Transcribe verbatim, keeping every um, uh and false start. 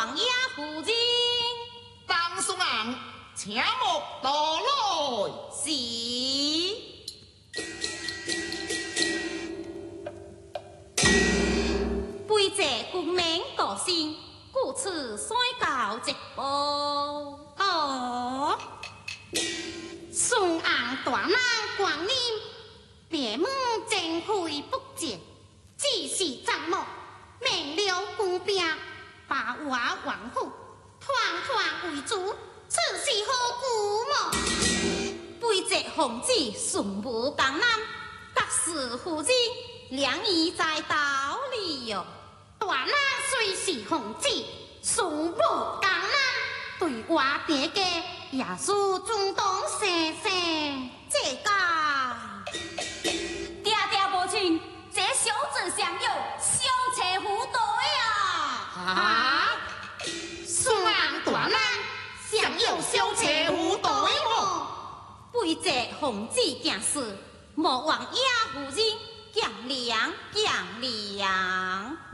王爷夫人， 当孙郎，请莫多来。 是。背这国民个性，故此衰教直报。 哦，孙昂大人光临，别门正会不接，只是张目，命了官兵，把我王府团团围住，此事何故么？ 背这皇子顺武江南，各氏夫人两已在道里哟。 大人虽是皇子，顺武江南，对我爹家也是尊重些些。 这个爹爹母亲，这小子享有小车虎队啊！ 啊！孙昂大人享有小车虎队么？ 背这皇子行事，莫忘爷夫人强良强良。